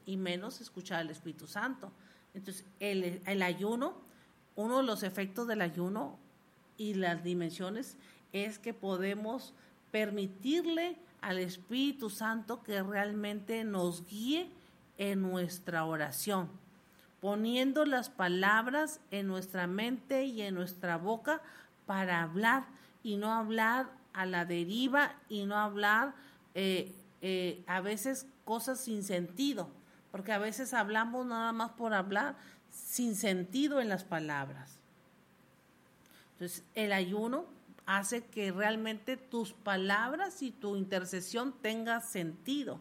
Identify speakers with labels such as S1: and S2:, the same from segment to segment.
S1: y menos escuchar al Espíritu Santo. Entonces, el ayuno, uno de los efectos del ayuno y las dimensiones es que podemos permitirle al Espíritu Santo que realmente nos guíe en nuestra oración, poniendo las palabras en nuestra mente y en nuestra boca para hablar y no hablar a la deriva y no hablar a veces cosas sin sentido, porque a veces hablamos nada más por hablar sin sentido en las palabras. Entonces, el ayuno hace que realmente tus palabras y tu intercesión tenga sentido.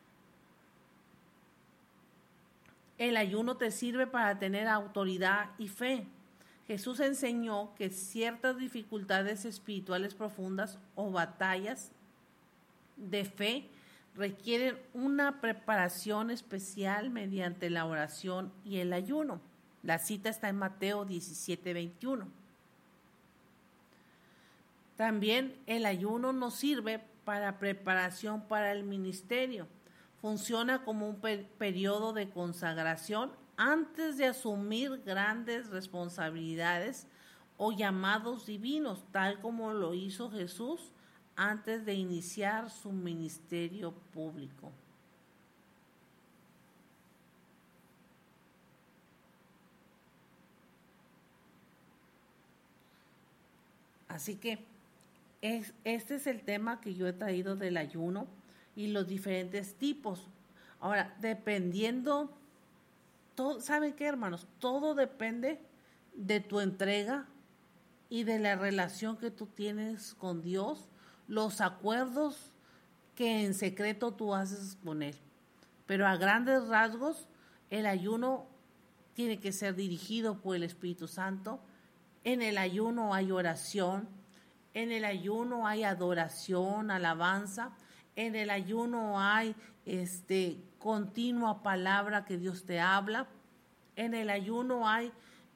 S1: El ayuno te sirve para tener autoridad y fe. Jesús enseñó que ciertas dificultades espirituales profundas o batallas de fe requieren una preparación especial mediante la oración y el ayuno. La cita está en Mateo 17:21. También el ayuno nos sirve para preparación para el ministerio. Funciona como un periodo de consagración antes de asumir grandes responsabilidades o llamados divinos, tal como lo hizo Jesús antes de iniciar su ministerio público. Así que este es el tema que yo he traído del ayuno y los diferentes tipos. Ahora, dependiendo, ¿saben qué, hermanos? Todo depende de tu entrega y de la relación que tú tienes con Dios, los acuerdos que en secreto tú haces con Él. Pero a grandes rasgos, el ayuno tiene que ser dirigido por el Espíritu Santo. En el ayuno hay oración, en el ayuno hay adoración, alabanza, en el ayuno hay continua palabra que Dios te habla, en el ayuno hay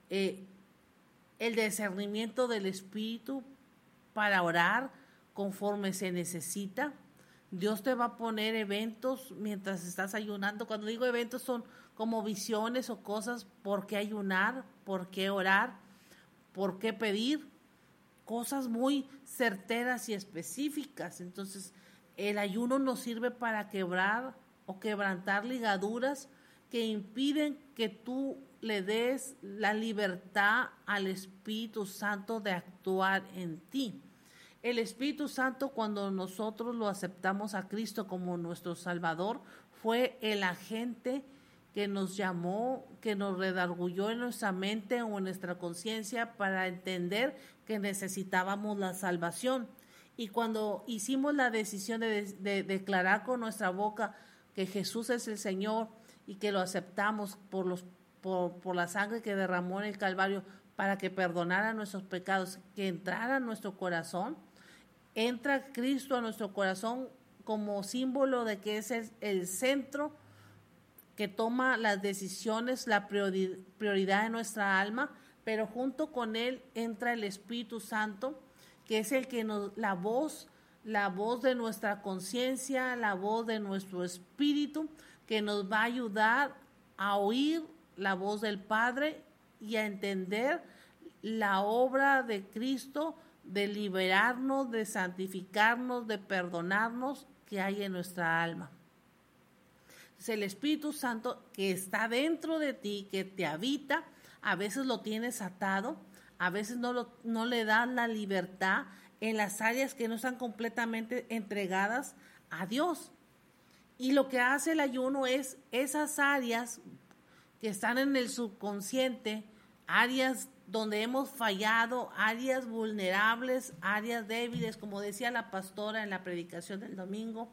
S1: el discernimiento del Espíritu para orar conforme se necesita. Dios te va a poner eventos mientras estás ayunando. Cuando digo eventos son como visiones o cosas, por qué ayunar, por qué orar, por qué pedir, cosas muy certeras y específicas. Entonces, el ayuno nos sirve para quebrar o quebrantar ligaduras que impiden que tú le des la libertad al Espíritu Santo de actuar en ti. El Espíritu Santo, cuando nosotros lo aceptamos a Cristo como nuestro Salvador, fue el agente que nos llamó, que nos redarguyó en nuestra mente o en nuestra conciencia para entender que necesitábamos la salvación. Y cuando hicimos la decisión de declarar con nuestra boca que Jesús es el Señor y que lo aceptamos por la sangre que derramó en el Calvario para que perdonara nuestros pecados, que entrara en nuestro corazón, entra Cristo a nuestro corazón como símbolo de que es el centro que toma las decisiones, la prioridad de nuestra alma, pero junto con Él entra el Espíritu Santo, que es el que la voz de nuestra conciencia, la voz de nuestro espíritu, que nos va a ayudar a oír la voz del Padre y a entender la obra de Cristo, de liberarnos, de santificarnos, de perdonarnos que hay en nuestra alma. Entonces, el Espíritu Santo que está dentro de ti, que te habita, a veces lo tienes atado, a veces no le das la libertad en las áreas que no están completamente entregadas a Dios. Y lo que hace el ayuno es esas áreas que están en el subconsciente, áreas donde hemos fallado, áreas vulnerables, áreas débiles, como decía la pastora en la predicación del domingo,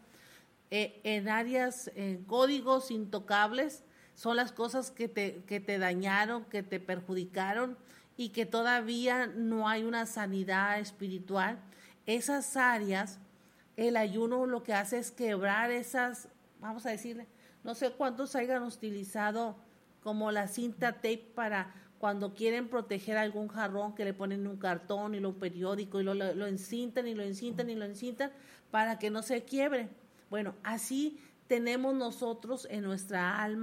S1: en áreas, en códigos intocables, son las cosas que te dañaron, que te perjudicaron y que todavía no hay una sanidad espiritual. Esas áreas, el ayuno lo que hace es quebrar esas, vamos a decirle, no sé cuántos hayan utilizado como la cinta tape para cuando quieren proteger algún jarrón, que le ponen un cartón y un periódico y lo encintan y lo encintan y lo encintan para que no se quiebre. Bueno, así tenemos nosotros en nuestra alma